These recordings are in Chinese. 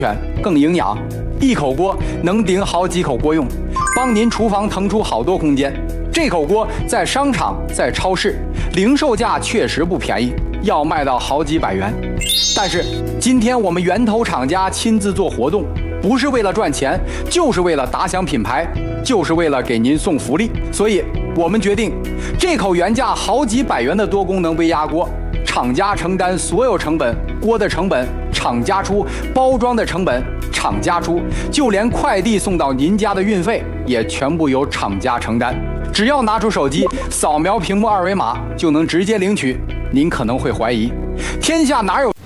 更营养。一口锅能顶好几口锅用，帮您厨房腾出好多空间。这口锅在商场、在超市，零售价确实不便宜，要卖到好几百元。但是今天我们源头厂家亲自做活动，不是为了赚钱，就是为了打响品牌，就是为了给您送福利。所以我们决定，这口原价好几百元的多功能微压锅，厂家承担所有成本，锅的成本厂家出，包装的成本厂家出，就连快递送到您家的运费也全部由厂家承担。只要拿出手机，扫描屏幕二维码就能直接领取。您可能会怀疑，天下哪有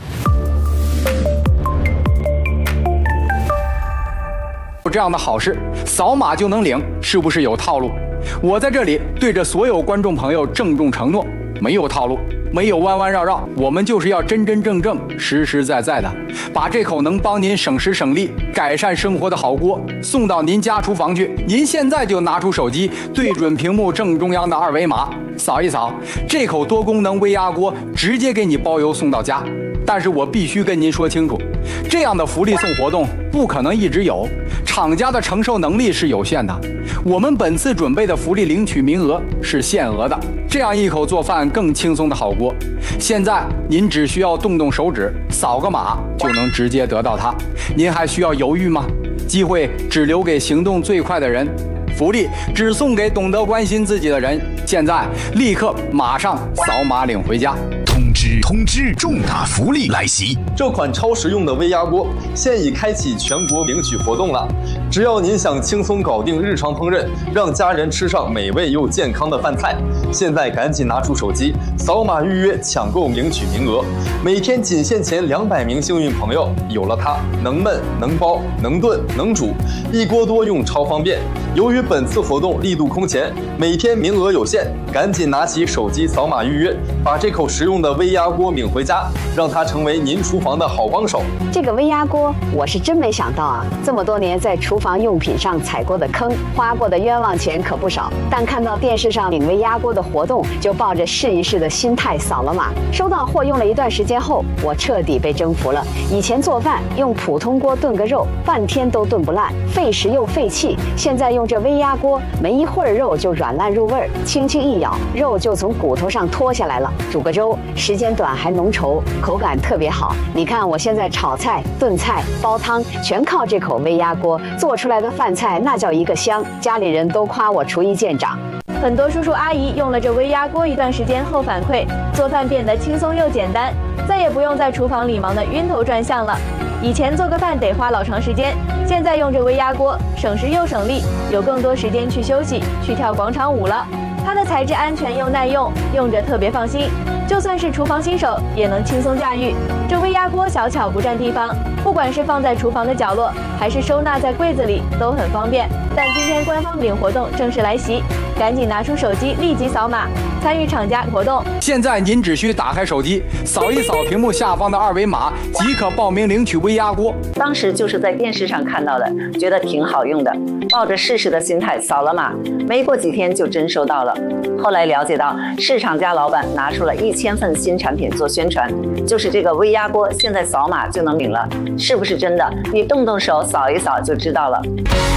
这样的好事？扫码就能领，是不是有套路？我在这里对着所有观众朋友郑重承诺，没有套路，没有弯弯绕绕，我们就是要真真正正、实实在在的把这口能帮您省时省力、改善生活的好锅送到您家厨房去。您现在就拿出手机，对准屏幕正中央的二维码，扫一扫，这口多功能微压锅直接给你包邮送到家。但是我必须跟您说清楚，这样的福利送活动不可能一直有，厂家的承受能力是有限的。我们本次准备的福利领取名额是限额的，这样一口做饭更轻松的好锅，现在您只需要动动手指，扫个码就能直接得到它。您还需要犹豫吗？机会只留给行动最快的人，福利只送给懂得关心自己的人。现在立刻马上扫码领回家。 通知！重大福利来袭！ 这款超实用的微压锅现已开启全国领取活动了。只要您想轻松搞定日常烹饪，让家人吃上美味又健康的饭菜，现在赶紧拿出手机，扫码预约抢购领取名额。每天仅限前200名幸运朋友，有了它，能焖能包能炖能煮，一锅多用超方便。由于本次活动力度空前，每天名额有限，赶紧拿起手机扫码预约，把这口实用的微压锅领回家，让它成为您厨房的好帮手。 这个微压锅，我是真没想到啊！这么多年在厨房用品上踩过的坑，花过的冤枉钱可不少。但看到电视上领微压锅的活动，就抱着试一试的心态扫了码。收到货用了一段时间后，我彻底被征服了。以前做饭用普通锅炖个肉，半天都炖不烂，费时又费气。现在用这微压锅，没一会儿肉就软烂入味儿，轻轻一咬，肉就从骨头上脱下来了。煮个粥，时间短还浓稠，口感特别好。你看我现在炒菜、炖菜、煲汤，全靠这口微压锅做出来的饭菜，那叫一个香，家里人都夸我厨艺见长。 很多叔叔阿姨用了这微压锅一段时间后反馈，做饭变得轻松又简单，再也不用在厨房里忙得晕头转向了。以前做个饭得花老长时间，现在用这微压锅省时又省力，有更多时间去休息、去跳广场舞了。它的材质安全又耐用，用着特别放心，就算是厨房新手也能轻松驾驭。这微压锅小巧不占地方，不管是放在厨房的角落，还是收纳在柜子里都很方便。但今天官方领活动正式来袭，赶紧拿出手机立即扫码参与厂家活动。 现在您只需打开手机，扫一扫屏幕下方的二维码，即可报名领取微压锅。 当时就是在电视上看到的，觉得挺好用的，抱着试试的心态扫了码，没过几天就真收到了。后来了解到，是厂家老板拿出了1000份新产品做宣传，就是这个微压锅，现在扫码就能领了，是不是真的？你动动手扫一扫就知道了。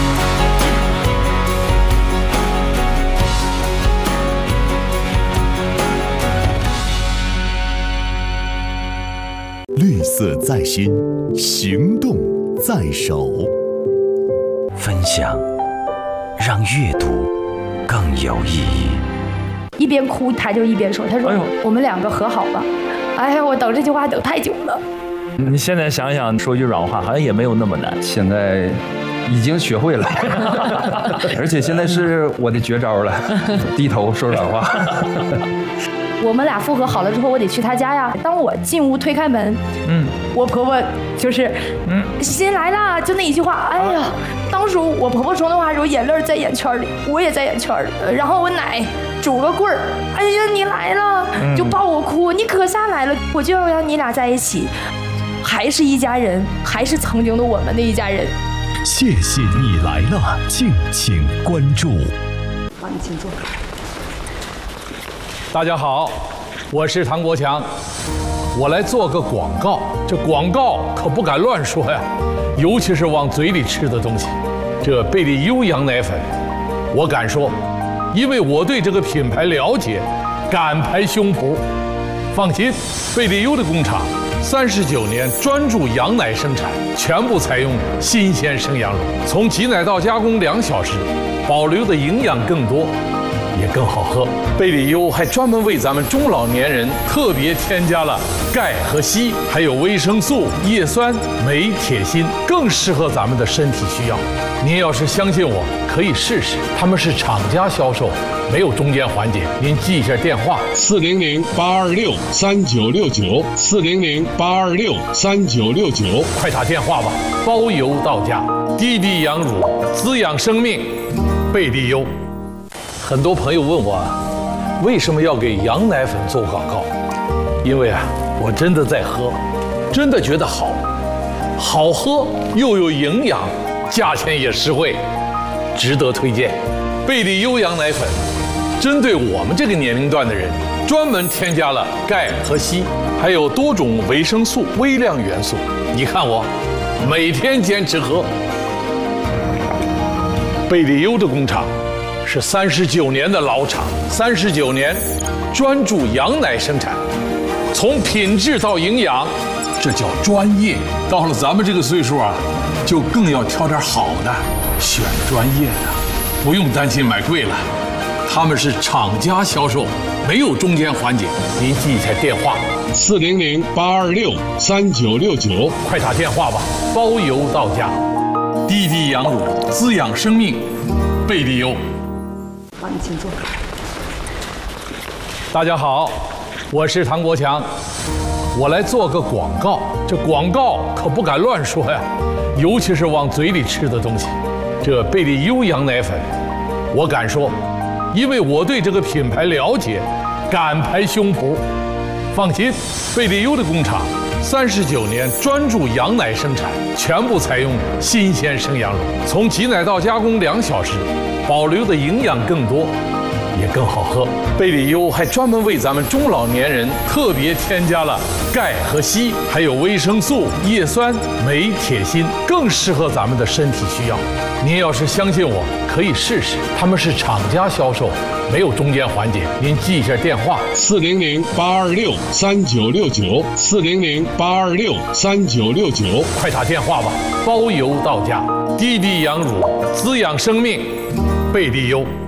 绿色在心，行动在手。 分享，让阅读更有意义。 一边哭他就一边说：“他说我们2个和好吧。”哎呀，我等这句话等太久了。 你现在想想，说句软话，好像也没有那么难。 现在已经学会了，而且现在是我的绝招了，低头说软话。 我们俩复合好了之后，我得去他家呀。当我进屋推开门，我婆婆就是新来了，就那一句话，哎呀，当时我婆婆说那话的时候，眼泪在眼圈里，我也在眼圈里。然后我奶拄个棍儿，哎呀，你来了，就抱我哭，你可下来了，我就要让你俩在一起，还是一家人，还是曾经的我们的一家人。 谢谢你来了，敬请关注。 好，你请坐。 大家好，我是唐国强，我来做个广告。 这广告可不敢乱说呀，尤其是往嘴里吃的东西。这贝利优羊奶粉，我敢说，因为我对这个品牌了解，敢拍胸脯。放心，贝利优的工厂39年专注羊奶生产，全部采用新鲜生羊乳，从挤奶到加工2小时，保留的营养更多，也更好喝。贝利优还专门为咱们中老年人特别添加了钙和硒，还有维生素、叶酸、镁、铁、锌，更适合咱们的身体需要。您要是相信我，可以试试，他们是厂家销售，没有中间环节。您记一下电话：400-826-3969，400-826-3969，快打电话吧，包邮到家。滴滴羊乳，滋养生命，贝利优。很多朋友问我，为什么要给羊奶粉做广告？因为我真的在喝，真的觉得好，好喝又有营养，价钱也实惠，值得推荐。贝利优羊奶粉针对我们这个年龄段的人，专门添加了钙和硒，还有多种维生素、微量元素。你看我每天坚持喝。贝利优的工厂是39年的老厂，39年专注羊奶生产，从品质到营养，这叫专业。到了咱们这个岁数就更要挑点好的，选专业的，不用担心买贵了。他们是厂家销售，没有中间环节。您记一下电话：400-826-3969，快打电话吧，包邮到家。滴滴羊乳，滋养生命，贝利优。 好，你请坐。 大家好，我是唐国强，我来做个广告。这广告可不敢乱说呀，尤其是往嘴里吃的东西。这贝利优羊奶粉，我敢说，因为我对这个品牌了解，敢拍胸脯。放心，贝利优的工厂39年专注羊奶生产，全部采用新鲜生羊乳，从挤奶到加工2小时，保留的营养更多，也更好喝。贝利优还专门为咱们中老年人特别添加了钙和硒，还有维生素、叶酸、镁、铁、锌，更适合咱们的身体需要。您要是相信我，可以试试，他们是厂家销售，没有中间环节。您记一下电话：400-826-3969，400-826-3969，快打电话吧，包邮到家。滴滴羊乳，滋养生命，贝利优。